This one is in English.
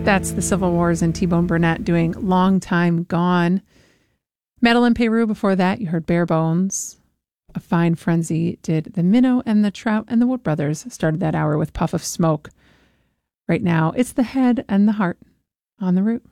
That's the Civil Wars and T-Bone Burnett doing Long Time Gone. Madeline Peru before that, you heard Bare Bones. A Fine Frenzy did The Minnow, and the Trout and the Wood Brothers started that hour with Puff of Smoke. Right now, it's the Head and the Heart on The Root.